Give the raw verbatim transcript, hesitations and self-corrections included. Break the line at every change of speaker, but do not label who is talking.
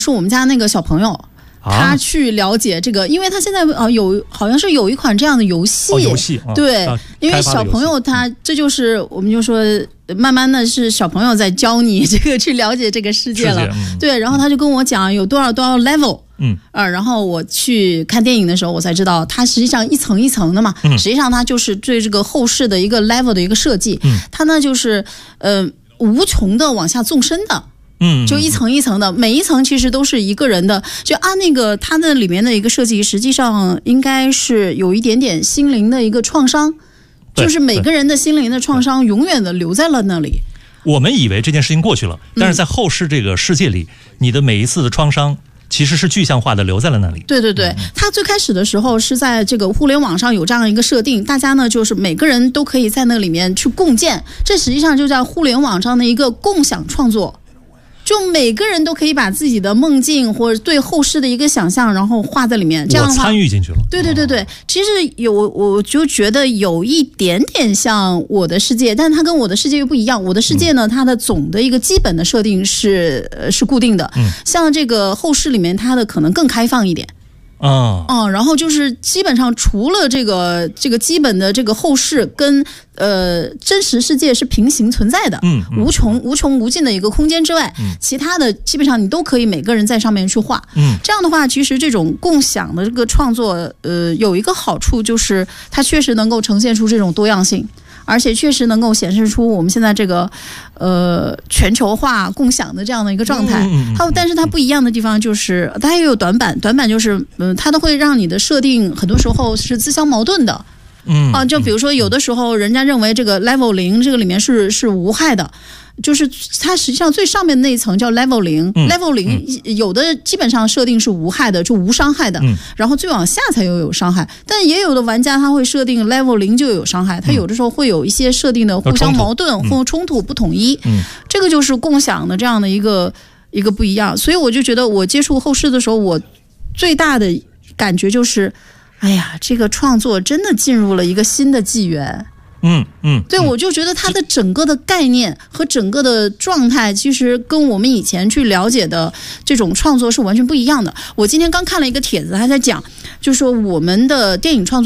是我们家那个小朋友。他去了解这个，因为他现在呃有好像是有一款这样的游戏，
哦、游戏、哦、
对、啊，因为小朋友他这就是我们就说慢慢的是小朋友在教你这个去了解这个世界了，
世界嗯、
对，然后他就跟我讲有多少多少 level，
嗯，
呃，然后我去看电影的时候，我才知道它实际上一层一层的嘛，嗯、实际上它就是对这个后世的一个 level 的一个设计，嗯，它呢就是呃无穷的往下纵深的。
嗯，
就一层一层的，每一层其实都是一个人的，就按那个它的里面的一个设计，实际上应该是有一点点心灵的一个创伤，就是每个人的心灵的创伤永远的留在了那里。
我们以为这件事情过去了，但是在后世这个世界里，嗯、你的每一次的创伤其实是具象化的留在了那里。
对对对，它最开始的时候是在这个互联网上有这样一个设定，大家呢就是每个人都可以在那里面去共建，这实际上就在互联网上的一个共享创作。就每个人都可以把自己的梦境或者对后世的一个想象，然后画在里面，这样的话
我参与进去了。
对对对对，其实有我就觉得有一点点像我的世界，但是它跟我的世界又不一样。我的世界呢，它的总的一个基本的设定是呃是固定的，嗯，像这个后世里面，它的可能更开放一点。
哦，
嗯，然后就是基本上除了这个这个基本的这个后世跟呃真实世界是平行存在的，
嗯，嗯
无穷无穷无尽的一个空间之外，嗯，其他的基本上你都可以每个人在上面去画，嗯，这样的话，其实这种共享的这个创作，呃，有一个好处就是它确实能够呈现出这种多样性。而且确实能够显示出我们现在这个呃全球化共享的这样的一个状态。它但是它不一样的地方就是它也有短板，短板就是嗯、呃，它都会让你的设定很多时候是自相矛盾的。
嗯
啊，就比如说有的时候人家认为这个 level 零这个里面是是无害的。就是它实际上最上面那一层叫 level 零、嗯、level 零、嗯、有的基本上设定是无害的，就无伤害的、嗯、然后最往下才有有伤害，但也有的玩家他会设定 level 零就有伤害，他有的时候会有一些设定的互相矛盾或冲突不统一、嗯、这个就是共享的这样的一个一个不一样。所以我就觉得我接触后世的时候，我最大的感觉就是哎呀，这个创作真的进入了一个新的纪元。
嗯嗯，
对，我就觉得它的整个的概念和整个的状态，其实跟我们以前去了解的这种创作是完全不一样的。我今天刚看了一个帖子，他在讲，就是说我们的电影创作。